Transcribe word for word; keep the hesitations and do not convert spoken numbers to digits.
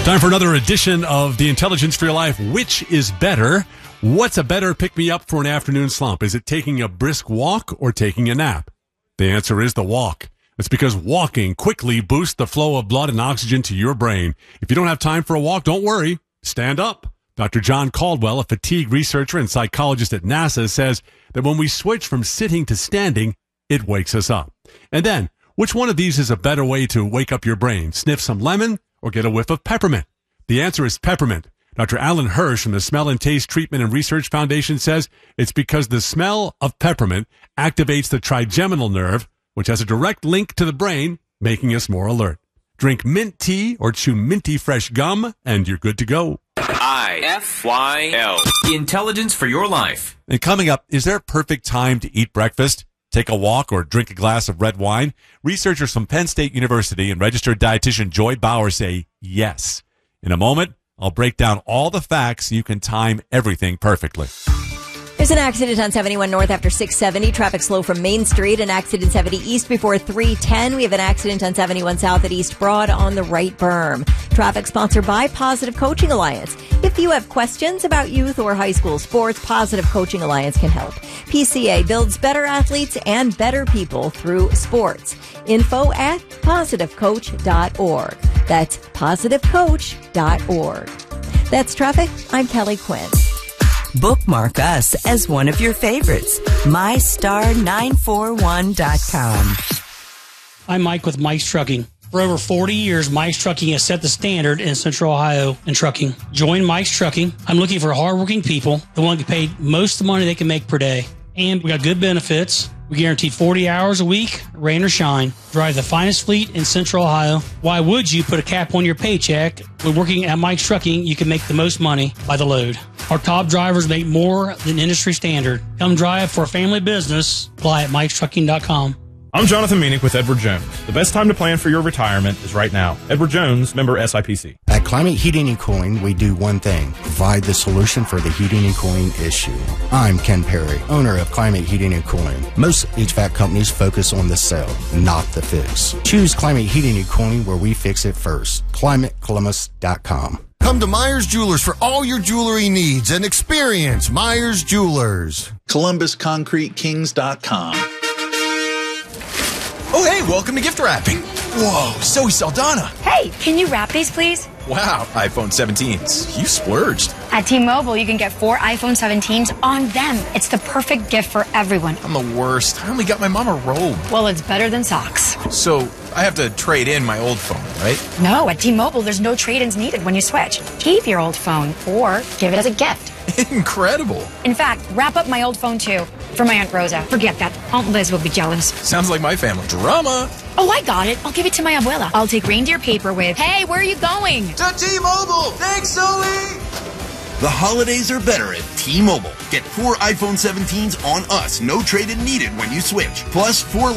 Time for another edition of the Intelligence for Your Life. Which is better? What's a better pick-me-up for an afternoon slump? Is it taking a brisk walk or taking a nap? The answer is the walk. It's because walking quickly boosts the flow of blood and oxygen to your brain. If you don't have time for a walk, don't worry. Stand up. Doctor John Caldwell, a fatigue researcher and psychologist at NASA, says that when we switch from sitting to standing, it wakes us up. And then, which one of these is a better way to wake up your brain? Sniff some lemon or get a whiff of peppermint? The answer is peppermint. Doctor Alan Hirsch from the Smell and Taste Treatment and Research Foundation says it's because the smell of peppermint activates the trigeminal nerve, which has a direct link to the brain, making us more alert. Drink mint tea or chew minty fresh gum, and you're good to go. I F Y L. Intelligence for your life. And coming up, is there a perfect time to eat breakfast? Take a walk or drink a glass of red wine? Researchers from Penn State University and registered dietitian Joy Bauer say yes. In a moment, I'll break down all the facts so you can time everything perfectly. There's an accident on seventy-one North after six seventy. Traffic slow from Main Street. An accident seventy East before three ten. We have an accident on seventy-one South at East Broad on the right berm. Traffic sponsored by Positive Coaching Alliance. If you have questions about youth or high school sports, Positive Coaching Alliance can help. P C A builds better athletes and better people through sports. Info at positive coach dot org. That's positive coach dot org. That's traffic. I'm Kelly Quinn. Bookmark us as one of your favorites. my star nine four one dot com. I'm Mike with Mike's Trucking. For over forty years, Mike's Trucking has set the standard in Central Ohio in trucking. Join Mike's Trucking. I'm looking for hardworking people that want to get paid most of the money they can make per day. And we got good benefits. We guarantee forty hours a week, rain or shine. Drive the finest fleet in Central Ohio. Why would you put a cap on your paycheck? When working at Mike's Trucking, you can make the most money by the load. Our top drivers make more than industry standard. Come drive for a family business. Apply at mikes trucking dot com. I'm Jonathan Meanick with Edward Jones. The best time to plan for your retirement is right now. Edward Jones, member S I P C. At Climate Heating and Cooling, we do one thing: provide the solution for the heating and cooling issue. I'm Ken Perry, owner of Climate Heating and Cooling. Most H V A C companies focus on the sell, not the fix. Choose Climate Heating and Cooling where we fix it first. climate columbus dot com. Come to Myers Jewelers for all your jewelry needs and experience Myers Jewelers. columbus concrete kings dot com. Oh, hey, welcome to gift wrapping. Whoa, Zoe Saldana. Hey, can you wrap these, please? Wow, iPhone seventeens. You splurged. At T-Mobile, you can get four iPhone seventeens on them. It's the perfect gift for everyone. I'm the worst. I only got my mom a robe. Well, it's better than socks. So, I have to trade in my old phone, right? No, at T-Mobile, there's no trade-ins needed when you switch. Keep your old phone or give it as a gift. Incredible. In fact, wrap up my old phone, too. For my Aunt Rosa. Forget that. Aunt Liz will be jealous. Sounds like my family. Drama. Oh, I got it. I'll give it to my abuela. I'll take reindeer paper with, hey, where are you going? To T-Mobile. Thanks, Zoe. The holidays are better at T-Mobile. Get four iPhone seventeens on us. No trade-in needed when you switch. Plus, four